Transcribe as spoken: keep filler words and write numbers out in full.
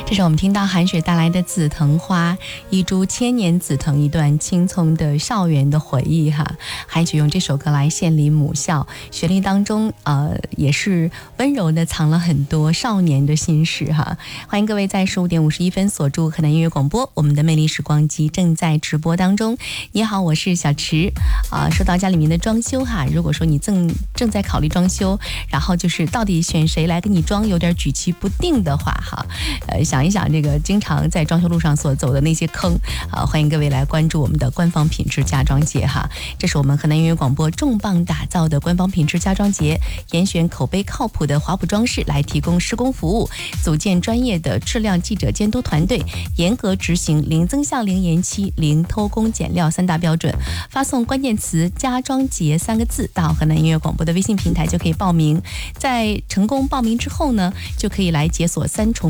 这是我们听到韩雪带来的《紫藤花》，一株千年紫藤，一段青葱的校园的回忆哈。韩雪用这首歌来献礼母校，旋律当中呃也是温柔的藏了很多少年的心事哈。欢迎各位在十五点五十一分锁住河南音乐广播，我们的魅力时光机正在直播当中。你好，我是小池啊、呃。说到家里面的装修哈，如果说你正正在考虑装修，然后就是到底选谁来给你装，有点举棋不定的话哈，呃，想一想这个经常在装修路上所走的那些坑啊、呃，欢迎各位来关注我们的官方品质家装节哈。这是我们河南音乐广播重磅打造的官方品质家装节，严选口碑靠谱的华普装饰来提供施工服务，组建专业的质量记者监督团队，严格执行零增项、零延期、零偷工减料三大标准。发送关键词家装节三个字到河南音乐广播的微信平台就可以报名，在成功报名之后呢，就可以来解锁三重